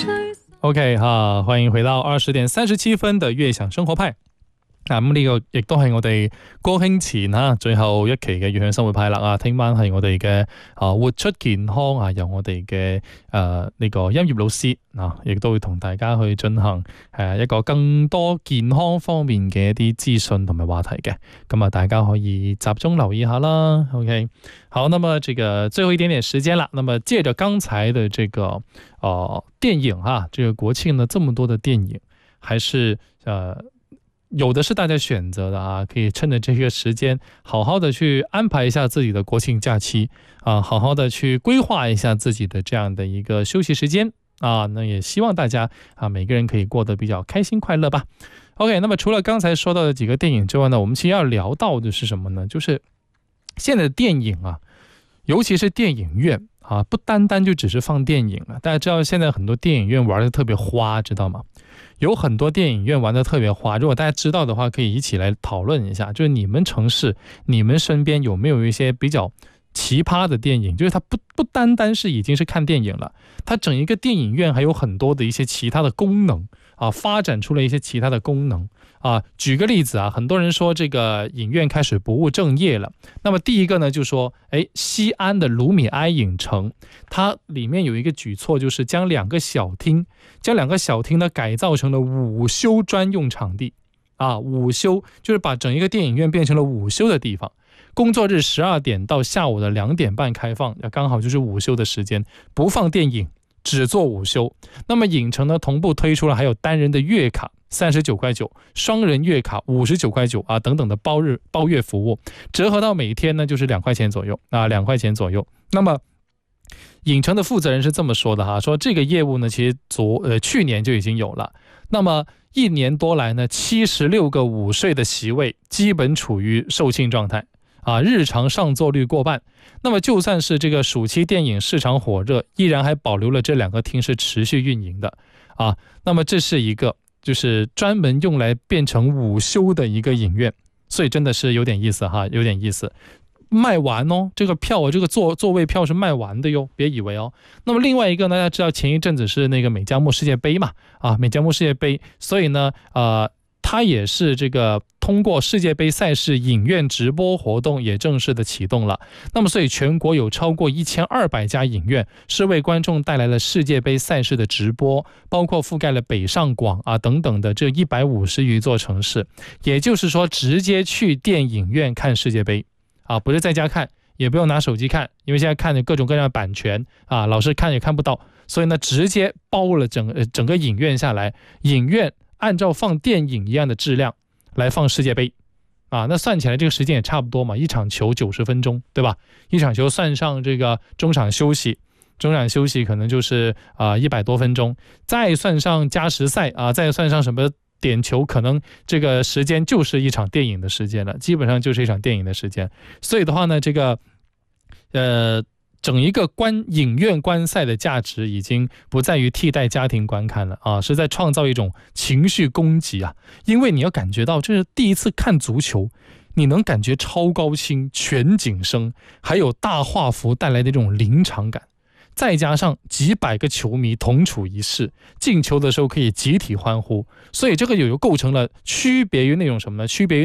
OK 哈，歡迎回到20:37的粵享生活派。咁呢個亦都係我哋國慶前最後一期嘅粵享生活派啦。聽晚係我哋嘅活出健康由我哋嘅呢個音樂老師亦都會同大家去進行一個更多健康方面嘅一啲資訊同埋話題嘅。咁大家可以集中留意下啦。OK， 好，那麼這個最後一點點時間了，那麼借着剛才的這個電影這個國慶呢這麼多的電影，還是有的是大家選擇的可以趁着這個時間好好的去安排一下自己的國慶假期好好的去規劃一下自己的這樣的一個休息時間那也希望大家每個人可以過得比較開心快樂吧。OK， 那麼除了剛才說到的幾個電影之外呢，我們其實要聊到的是什麼呢？就是現在的電影尤其是電影院不單單就只是放電影了。大家知道現在很多電影院玩得特別花，知道嗎？有很多電影院玩得特別花，如果大家知道的話，可以一起來討論一下，就是你們城市你們身邊有沒有一些比較奇葩的電影，就是它不單單是已經是看電影了，它整一個電影院還有很多的一些其他的功能發展出了一些其他的功能舉個例子很多人說這個影院開始不務正業了。那麼第一個呢，就說西安的盧米埃影城，它裡面有一個舉措，就是將兩個小廳呢改造成了午休專用場地午休就是把整一個電影院變成了午休的地方，工作日12點到下午的2點半開放，剛好就是午休的時間，不放電影，只做午休。那麼影城呢同步推出了還有單人的月卡39塊9，雙人月卡59塊9等等的包月服務，折合到每天呢就是2塊錢左右2塊錢左右。那麼影城的負責人是這麼說的說這個業務呢其實去年就已經有了，那麼1年多來呢76個午睡的席位基本處於售罄狀態日常上座率過半。那麼就算是這個暑期電影市場火熱，依然還保留了這兩個廳是持續運營的那麼這是一個就是專門用來變成午休的一個影院，所以真的是有點意思有點意思。賣完這個票這個座位票是賣完的喲，別以為那麼另外一個呢，大家知道前一陣子是那個美加墨世界盃嘛美加墨世界盃，所以呢它也是這個通過世界盃賽事影院直播活動也正式的啟動了。那麼所以全國有超過1200家影院是為觀眾帶來了世界盃賽事的直播，包括覆蓋了北上廣等等的這150餘座城市。也就是說直接去電影院看世界盃不是在家看，也不用拿手機看，因為現在看的各種各樣的版權老是看也看不到，所以呢直接包了整個影院下來，影院按照放電影一樣的質量來放世界盃那算起來這個時間也差不多嘛，一場球90分鐘，對吧？一場球算上這個中場休息可能就是100多分鐘，再算上加時賽再算上什麼點球，可能這個時間就是一場電影的時間了，基本上就是一場電影的時間。所以的話呢，這個整一個影院觀賽的價值已經不在於替代家庭觀看了是在創造一種情緒供給因為你要感覺到這是第一次看足球，你能感覺超高清全景聲還有大畫幅帶來的這種臨場感，再加上幾百個球迷同處一室，進球的時候可以集體歡呼，所以這個有構成了區別於那種什麼呢？區別於